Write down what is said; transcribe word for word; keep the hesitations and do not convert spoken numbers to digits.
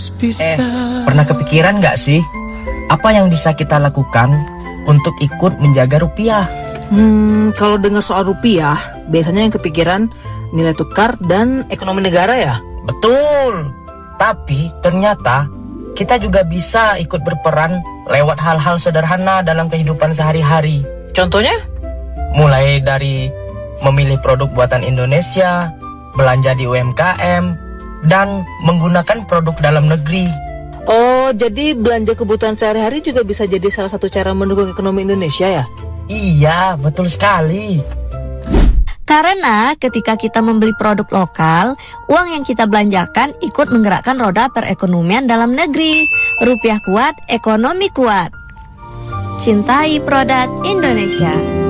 Eh, pernah kepikiran nggak sih apa yang bisa kita lakukan untuk ikut menjaga rupiah? Hmm, kalau dengar soal rupiah, biasanya yang kepikiran nilai tukar dan ekonomi negara ya? Betul. Tapi ternyata kita juga bisa ikut berperan lewat hal-hal sederhana dalam kehidupan sehari-hari. Contohnya? Mulai dari memilih produk buatan Indonesia, belanja di U M K M, dan menggunakan produk dalam negeri. Oh, jadi belanja kebutuhan sehari-hari juga bisa jadi salah satu cara mendukung ekonomi Indonesia ya? Iya, betul sekali. Karena ketika kita membeli produk lokal, uang yang kita belanjakan ikut menggerakkan roda perekonomian dalam negeri. Rupiah kuat, ekonomi kuat. Cintai produk Indonesia.